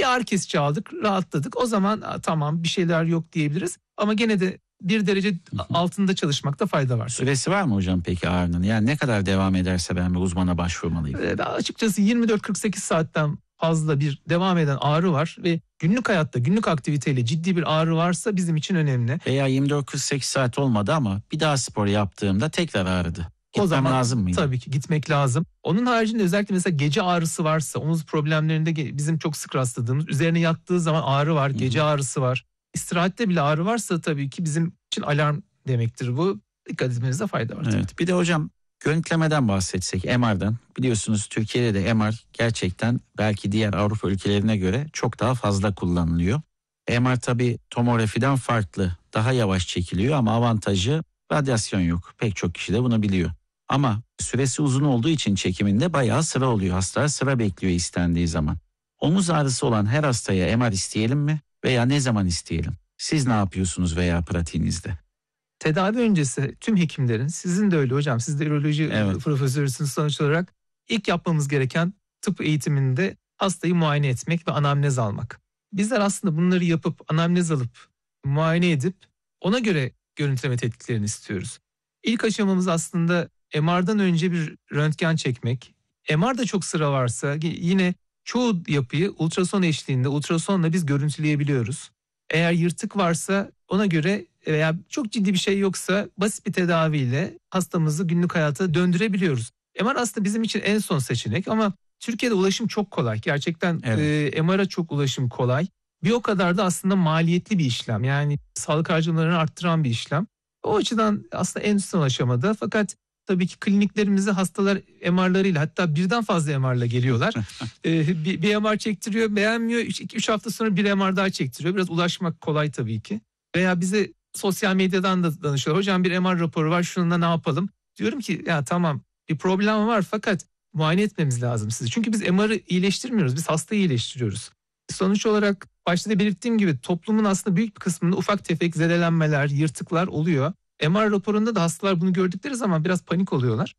Bir ağrı kesici aldık, rahatladık. O zaman tamam bir şeyler yok diyebiliriz. Ama gene de 1 derece altında çalışmakta fayda var. Süresi var mı hocam peki ağrının? Yani ne kadar devam ederse ben bir uzmana başvurmalıyım? Açıkçası 24-48 saatten fazla bir devam eden ağrı var ve günlük hayatta, günlük aktiviteyle ciddi bir ağrı varsa bizim için önemli. Veya 24-48 saat olmadı ama bir daha spor yaptığımda tekrar ağrıdı. Gitmem o zaman lazım mıydı? Tabii ki gitmek lazım. Onun haricinde özellikle mesela gece ağrısı varsa, omuz problemlerinde bizim çok sık rastladığımız, üzerine yattığı zaman ağrı var, gece ağrısı var. İstirahatte bile ağrı varsa tabii ki bizim için alarm demektir bu. Dikkat etmenizde fayda var. Evet. Bir de hocam görüntülemeden bahsetsek, MR'dan. Biliyorsunuz Türkiye'de de MR gerçekten belki diğer Avrupa ülkelerine göre çok daha fazla kullanılıyor. MR tabii tomografiden farklı, daha yavaş çekiliyor ama avantajı radyasyon yok. Pek çok kişi de bunu biliyor. Ama süresi uzun olduğu için çekiminde bayağı sıra oluyor. Hastalar sıra bekliyor istendiği zaman. Omuz ağrısı olan her hastaya MR isteyelim mi veya ne zaman isteyelim? Siz ne yapıyorsunuz veya pratiğinizde? Tedavi öncesi tüm hekimlerin, sizin de öyle hocam, siz de üroloji profesörüsünüz sonuç olarak, ilk yapmamız gereken tıp eğitiminde hastayı muayene etmek ve anamnez almak. Bizler aslında bunları yapıp anamnez alıp muayene edip ona göre görüntüleme tetkiklerini istiyoruz. İlk aşamamız aslında MR'dan önce bir röntgen çekmek. MR'da çok sıra varsa yine çoğu yapıyı ultrason eşliğinde, ultrasonla biz görüntüleyebiliyoruz. Eğer yırtık varsa ona göre veya çok ciddi bir şey yoksa basit bir tedaviyle hastamızı günlük hayata döndürebiliyoruz. MR aslında bizim için en son seçenek ama Türkiye'de ulaşım çok kolay. Gerçekten MR'a çok ulaşım kolay. Bir o kadar da aslında maliyetli bir işlem. Yani sağlık harcamalarını arttıran bir işlem. O açıdan aslında en son aşamada, fakat tabii ki kliniklerimize hastalar MR'larıyla, hatta birden fazla MR'la geliyorlar. Bir MR çektiriyor, beğenmiyor. 3 hafta sonra bir MR daha çektiriyor. Biraz ulaşmak kolay tabii ki. Veya bize sosyal medyadan da danışıyorlar. Hocam bir MR raporu var, şununla ne yapalım? Diyorum ki ya tamam, bir problem var fakat muayene etmemiz lazım sizi. Çünkü biz MR'ı iyileştirmiyoruz, biz hastayı iyileştiriyoruz. Sonuç olarak başta da belirttiğim gibi toplumun aslında büyük bir kısmında ufak tefek zedelenmeler, yırtıklar oluyor. MR raporunda da hastalar bunu gördükleri zaman biraz panik oluyorlar.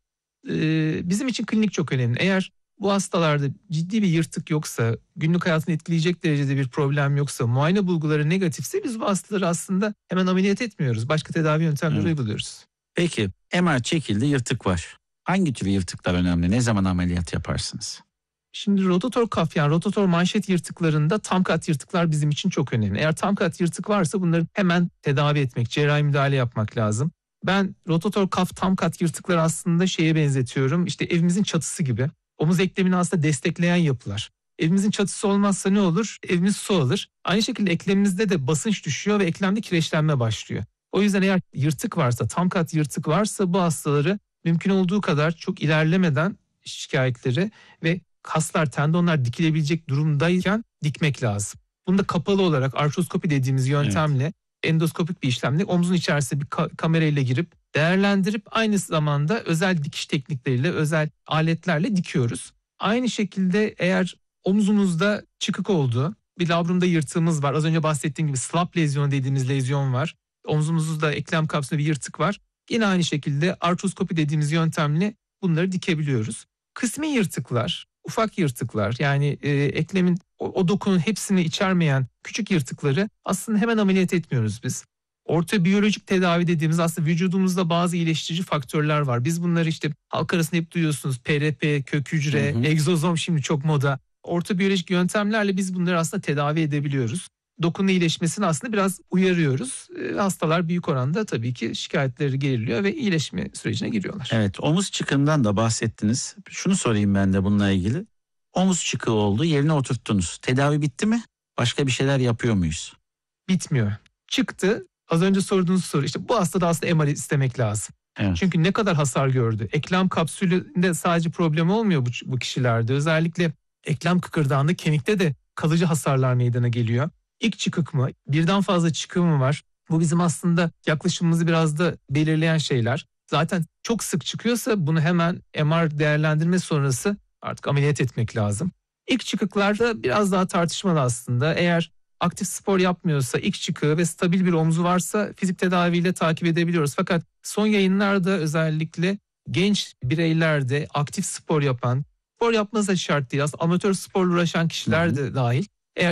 Bizim için klinik çok önemli. Eğer bu hastalarda ciddi bir yırtık yoksa, günlük hayatını etkileyecek derecede bir problem yoksa, muayene bulguları negatifse biz bu hastaları aslında hemen ameliyat etmiyoruz. Başka tedavi yöntemleri uyguluyoruz. Peki MR çekildi, yırtık var. Hangi tür yırtıklar önemli? Ne zaman ameliyat yaparsınız? Şimdi rotator kaf, yani rotator manşet yırtıklarında tam kat yırtıklar bizim için çok önemli. Eğer tam kat yırtık varsa bunları hemen tedavi etmek, cerrahi müdahale yapmak lazım. Ben rotator kaf tam kat yırtıkları aslında şeye benzetiyorum. İşte evimizin çatısı gibi. Omuz eklemini aslında destekleyen yapılar. Evimizin çatısı olmazsa ne olur? Evimiz su alır. Aynı şekilde eklemimizde de basınç düşüyor ve eklemde kireçlenme başlıyor. O yüzden eğer yırtık varsa, tam kat yırtık varsa bu hastaları mümkün olduğu kadar çok ilerlemeden şikayetleri ve kaslar, tendonlar dikilebilecek durumdayken dikmek lazım. Bunu da kapalı olarak artroskopi dediğimiz yöntemle, endoskopik bir işlemle omzun içerisine bir kamerayla girip değerlendirip aynı zamanda özel dikiş teknikleriyle, özel aletlerle dikiyoruz. Aynı şekilde eğer omzumuzda çıkık oldu, bir labrumda yırtığımız var, az önce bahsettiğim gibi slap lezyonu dediğimiz lezyon var, omzumuzda eklem kapsülünde bir yırtık var. Yine aynı şekilde artroskopi dediğimiz yöntemle bunları dikebiliyoruz. Kısmi yırtıklar, ufak yırtıklar, yani eklemin o dokunun hepsini içermeyen küçük yırtıkları aslında hemen ameliyat etmiyoruz biz. Ortobiyolojik tedavi dediğimiz aslında vücudumuzda bazı iyileştirici faktörler var. Biz bunları işte halk arasında hep duyuyorsunuz. PRP, kök hücre, egzozom şimdi çok moda. Ortobiyolojik yöntemlerle biz bunları aslında tedavi edebiliyoruz. Dokunun iyileşmesini aslında biraz uyarıyoruz. Hastalar büyük oranda tabii ki şikayetleri geriliyor ve iyileşme sürecine giriyorlar. Evet, omuz çıkığından da bahsettiniz. Şunu sorayım ben de bununla ilgili. Omuz çıkığı oldu, yerine oturttunuz. Tedavi bitti mi? Başka bir şeyler yapıyor muyuz? Bitmiyor. Çıktı. Az önce sorduğunuz soru, işte bu hastada aslında MR istemek lazım. Evet. Çünkü ne kadar hasar gördü. Eklem kapsülünde sadece problem olmuyor bu kişilerde. Özellikle eklem kıkırdağında, kemikte de kalıcı hasarlar meydana geliyor. İlk çıkık mı? Birden fazla çıkığı mı var? Bu bizim aslında yaklaşımımızı biraz da belirleyen şeyler. Zaten çok sık çıkıyorsa bunu hemen MR değerlendirme sonrası artık ameliyat etmek lazım. İlk çıkıklarda biraz daha tartışmalı aslında. Eğer aktif spor yapmıyorsa, ilk çıkığı ve stabil bir omzu varsa fizik tedaviyle takip edebiliyoruz. Fakat son yayınlarda özellikle genç bireylerde aktif spor yapan, spor yapması da şart değil, aslında amatör sporla uğraşan kişiler de dahil,